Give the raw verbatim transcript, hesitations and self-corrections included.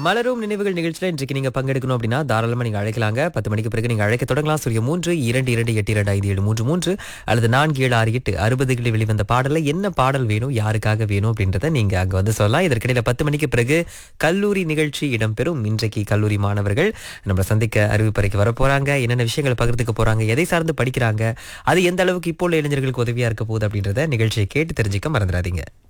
மலரும் நினைவுகள் நிகழ்ச்சியில இன்றைக்கு நீங்க பங்கெடுக்கணும் அப்படின்னா தாராளமா நீங்க அழைக்கலாங்க. பத்து மணிக்கு பிறகு நீங்க அழைக்க தொடங்கலாம். சூரிய மூன்று இரண்டு இரண்டு எட்டு இரண்டு ஐந்து ஏழு மூன்று மூன்று அல்லது நான்கு ஏழு ஆறு எட்டு அறுபதுகளில் வெளிவந்த பாடல்ல என்ன பாடல் வேணும், யாருக்காக வேணும் அப்படின்றத நீங்க அங்க வந்து சொல்லலாம். இதற்கிடையில பத்து மணிக்கு பிறகு கல்லூரி நிகழ்ச்சி இடம்பெறும். இன்றைக்கு கல்லூரி மாணவர்கள் நம்மளை சந்திக்க அறிவிப்பறைக்கு வர போறாங்க. என்னென்ன விஷயங்களை பகிர்ந்துக்க போறாங்க, எதை சார்ந்து படிக்கிறாங்க, அது எந்த அளவுக்கு இப்போ உள்ள இளைஞர்களுக்கு உதவியா இருக்க போகுது அப்படின்றத நிகழ்ச்சியை கேட்டு தெரிஞ்சுக்க மறந்துடாதீங்க.